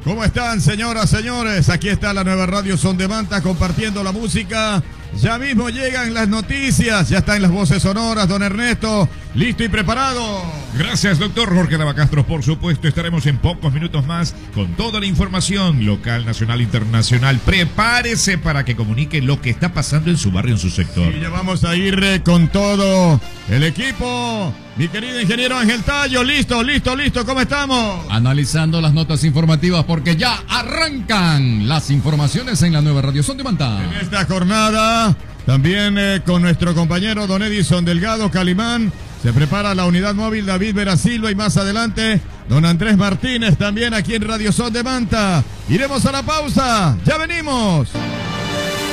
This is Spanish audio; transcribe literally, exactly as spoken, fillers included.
¿Cómo están, señoras, señores? Aquí está la nueva radio Son de Manta compartiendo la música. Ya mismo llegan las noticias, ya están las voces sonoras, don Ernesto, listo y preparado. Gracias, doctor Jorge Lavacastro. Por supuesto, estaremos en pocos minutos más con toda la información local, nacional, internacional. Prepárese para que comunique lo que está pasando en su barrio, en su sector. Y ya vamos a ir eh, con todo el equipo. Mi querido ingeniero Ángel Tallo, listo, listo, listo, ¿cómo estamos? Analizando las notas informativas porque ya arrancan las informaciones en la nueva radio Son de Manta. En esta jornada, también eh, con nuestro compañero don Edison Delgado Calimán, se prepara la unidad móvil David Vera Silva y más adelante don Andrés Martínez también aquí en Radio Son de Manta. Iremos a la pausa, ya venimos.